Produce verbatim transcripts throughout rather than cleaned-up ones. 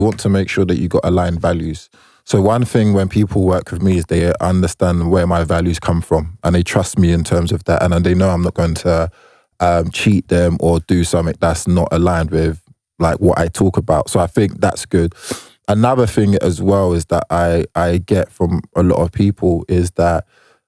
you want to make sure that you got aligned values. So one thing when people work with me is they understand where my values come from and they trust me in terms of that. And they know I'm not going to um, cheat them or do something that's not aligned with like what I talk about. So I think that's good. Another thing as well is that I, I get from a lot of people is that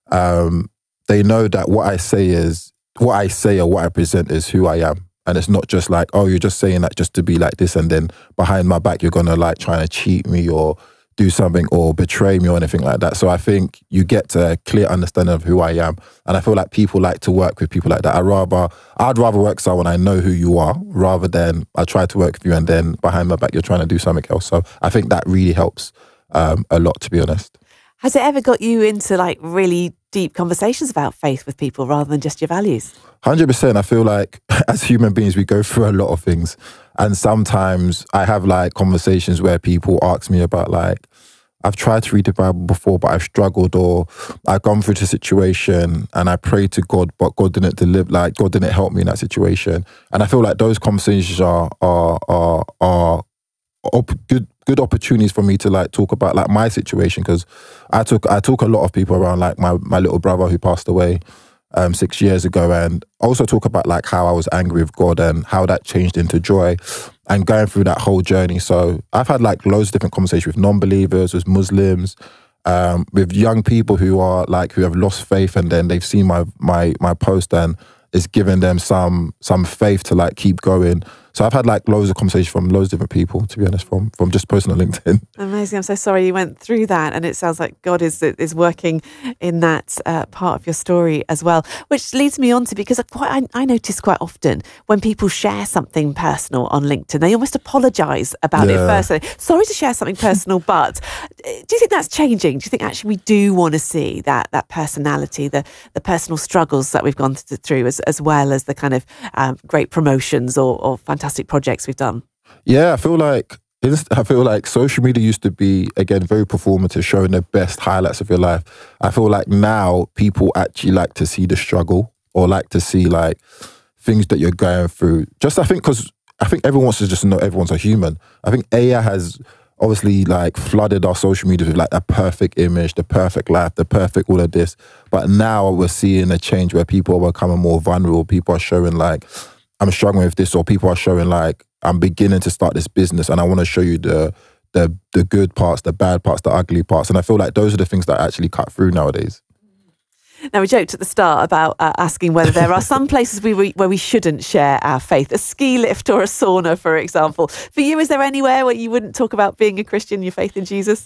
um, they know that what I say is, what I say or what I present is who I am. And it's not just like, oh, you're just saying that just to be like this, and then behind my back, you're going to like trying to cheat me or do something or betray me or anything like that. So I think you get a clear understanding of who I am. And I feel like people like to work with people like that. I rather, I'd rather work with someone I know who you are rather than I try to work with you and then behind my back, you're trying to do something else. So I think that really helps um, a lot, to be honest. Has it ever got you into like really deep conversations about faith with people rather than just your values? one hundred percent. I feel like as human beings, we go through a lot of things. And sometimes I have like conversations where people ask me about like, I've tried to read the Bible before, but I've struggled, or I've gone through the situation and I prayed to God, but God didn't deliver, like God didn't help me in that situation. And I feel like those conversations are, are, are, are op- good, good opportunities for me to like talk about like my situation. Cause I took, I talk a lot of people around like my, my little brother who passed away um, six years ago, and also talk about like how I was angry with God and how that changed into joy and going through that whole journey. So I've had like loads of different conversations with non-believers, with Muslims, um, with young people who are like, who have lost faith, and then they've seen my, my, my post and it's given them some, some faith to like keep going. So I've had like loads of conversations from loads of different people, to be honest, from from just posting on LinkedIn. Amazing. I'm so sorry you went through that, and it sounds like God is is working in that uh, part of your story as well, which leads me on to, because I, quite, I, I notice quite often when people share something personal on LinkedIn, they almost apologise about Yeah. it first. So, sorry to share something personal, but do you think that's changing? Do you think actually we do want to see that that personality, the the personal struggles that we've gone th- through, as as well as the kind of um, great promotions or, or fantastic projects we've done? Yeah, I feel like I feel like social media used to be, again, very performative, showing the best highlights of your life. I feel like now people actually like to see the struggle, or like to see like things that you're going through. Just I think because I think everyone wants to just know everyone's a human. I think A I has obviously like flooded our social media with like a perfect image, the perfect life, the perfect all of this. But now we're seeing a change where people are becoming more vulnerable. People are showing like, I'm struggling with this, or people are showing like, I'm beginning to start this business and I want to show you the the the good parts, the bad parts, the ugly parts. And I feel like those are the things that actually cut through nowadays. Now, we joked at the start about uh, asking whether there are some places we, we, where we shouldn't share our faith, a ski lift or a sauna, for example. For you, is there anywhere where you wouldn't talk about being a Christian, your faith in Jesus?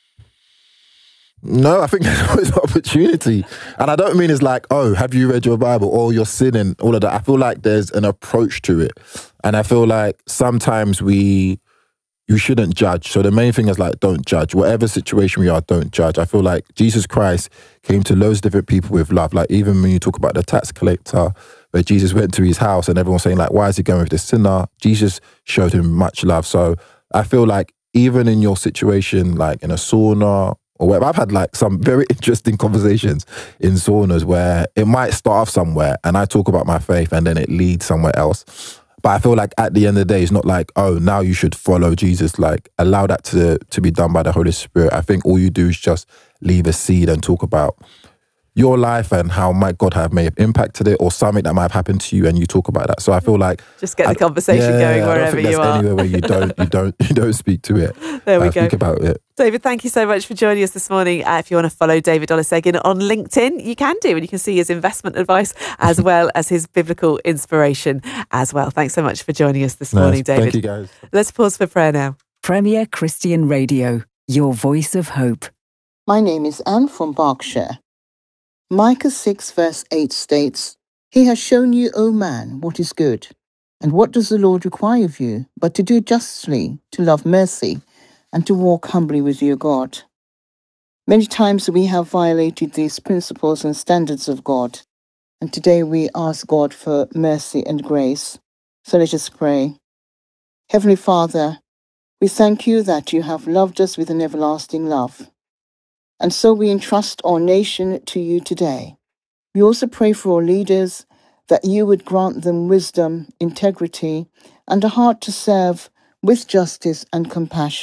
No, I think there's always an opportunity. And I don't mean it's like, oh, have you read your Bible, or you're sinning, all of that. I feel like there's an approach to it. And I feel like sometimes we, you shouldn't judge. So the main thing is like, don't judge. Whatever situation we are, don't judge. I feel like Jesus Christ came to loads of different people with love. Like even when you talk about the tax collector, where Jesus went to his house and everyone's saying like, why is he going with this sinner? Jesus showed him much love. So I feel like even in your situation, like in a sauna or whatever, I've had like some very interesting conversations in saunas where it might start off somewhere and I talk about my faith and then it leads somewhere else. But I feel like at the end of the day, it's not like, oh, now you should follow Jesus. Like, allow that to to be done by the Holy Spirit. I think all you do is just leave a seed and talk about your life and how might God have may have impacted it, or something that might have happened to you, and you talk about that. So I feel like just get the I, conversation yeah, going I wherever don't think you there's are. anywhere where you don't you don't you don't speak to it. There we uh, go. Think about it. David, thank you so much for joining us this morning. Uh, if you want to follow David Olusegun on LinkedIn, you can do, and you can see his investment advice as well as his biblical inspiration as well. Thanks so much for joining us this Nice. morning, David. Thank you, guys. Let's pause for prayer now. Premier Christian Radio, your voice of hope. My name is Anne from Berkshire. Micah six verse eight states, He has shown you, O man, what is good. And what does the Lord require of you, but to do justly, to love mercy, and to walk humbly with your God. Many times we have violated these principles and standards of God, and today we ask God for mercy and grace. So let us pray. Heavenly Father, we thank you that you have loved us with an everlasting love. And so we entrust our nation to you today. We also pray for our leaders, that you would grant them wisdom, integrity, and a heart to serve with justice and compassion.